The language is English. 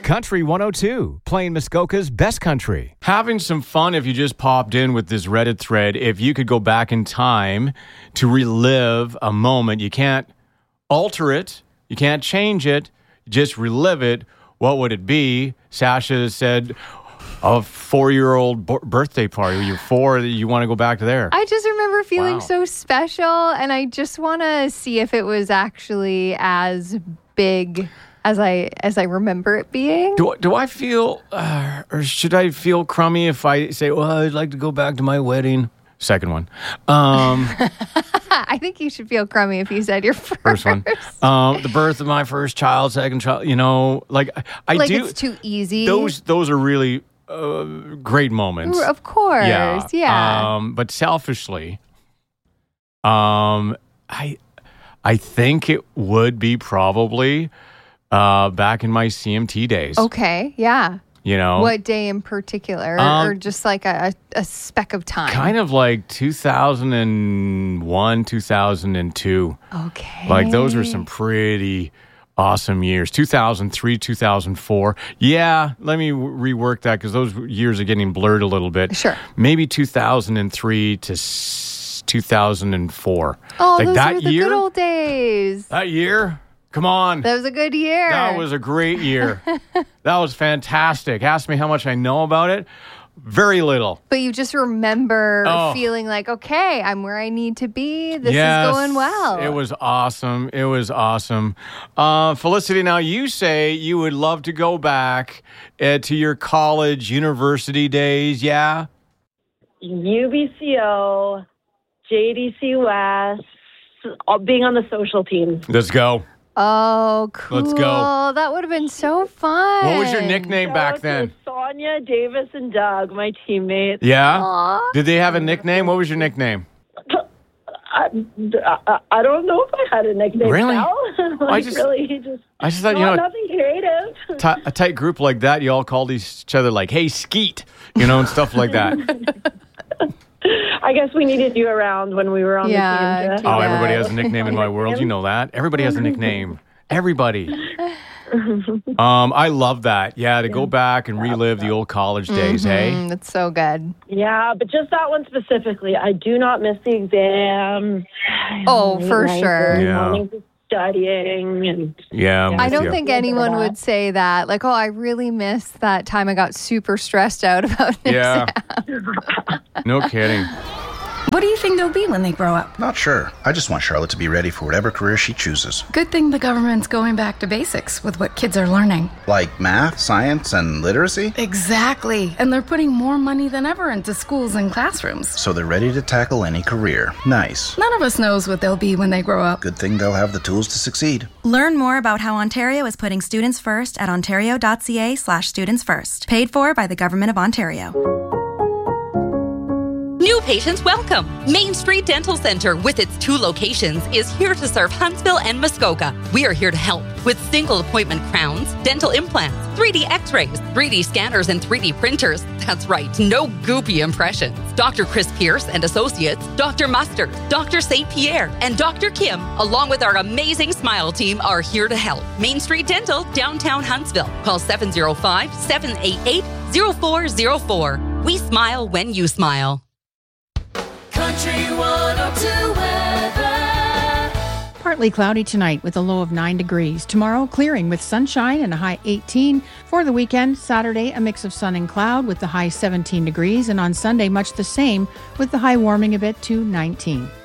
Country 102, playing Muskoka's best country. Having some fun if you just popped in with this Reddit thread. If you could go back in time to relive a moment, you can't alter it, you can't change it, just relive it. What would it be? Sasha said a 4-year-old birthday party. You're 4, you want to go back to there. I just remember feeling so special, and I just want to see if it was actually as big as I remember it being. Do I feel, or should I feel crummy if I say, well, I'd like to go back to my wedding? Second one. I think you should feel crummy if you said your first one. The birth of my first child, second child, I do. It's too easy. Those are really great moments. Of course, yeah. But selfishly, I think it would be probably back in my CMT days. Okay, yeah. What day in particular, or just like a speck of time? Kind of like 2001, 2002. Okay. Like those were some pretty awesome years. 2003, 2004. Yeah, let me rework that because those years are getting blurred a little bit. Sure. Maybe 2003 to 2004. Oh, like those that were the year, good old days. That year? Come on. That was a good year. That was a great year. That was fantastic. Ask me how much I know about it. Very little. But you just remember feeling like, okay, I'm where I need to be. This is going well. It was awesome. It was awesome. Felicity, now you say you would love to go back to your college, university days, yeah? UBCO, JDC West, being on the social team. Let's go. Oh, cool. Let's go. That would have been so fun. What was your nickname back then? Sonia, Davis, and Doug, my teammates. Yeah? Aww. Did they have a nickname? What was your nickname? I don't know if I had a nickname. Really? I just thought, nothing creative. A tight group like that, you all called each other like, hey, Skeet, and stuff like that. I guess we needed you around when we were on the team. Oh, everybody has a nickname in my world. You know that. Everybody has a nickname. Everybody. I love that. Yeah, to go back and relive the old college days, hey? That's so good. Yeah, but just that one specifically. I do not miss the exam. Oh, for sure. Yeah. Studying and I don't think anyone would say that. Like, I really miss that time I got super stressed out about an exam. No kidding. What do you think they'll be when they grow up? Not sure. I just want Charlotte to be ready for whatever career she chooses. Good thing the government's going back to basics with what kids are learning. Like math, science, and literacy? Exactly. And they're putting more money than ever into schools and classrooms. So they're ready to tackle any career. Nice. None of us knows what they'll be when they grow up. Good thing they'll have the tools to succeed. Learn more about how Ontario is putting students first at ontario.ca/studentsfirst. Paid for by the Government of Ontario. New patients welcome. Main Street Dental Center, with its 2 locations, is here to serve Huntsville and Muskoka. We are here to help with single appointment crowns, dental implants, 3D x-rays, 3D scanners, and 3D printers. That's right, no goopy impressions. Dr. Chris Pierce and Associates, Dr. Mustard, Dr. St. Pierre, and Dr. Kim, along with our amazing Smile team, are here to help. Main Street Dental, downtown Huntsville. Call 705-788-0404. We smile when you smile. Country 102 weather. Partly cloudy tonight with a low of 9 degrees. Tomorrow, clearing with sunshine and a high 18. For the weekend, Saturday, a mix of sun and cloud with the high 17 degrees. And on Sunday, much the same with the high warming a bit to 19.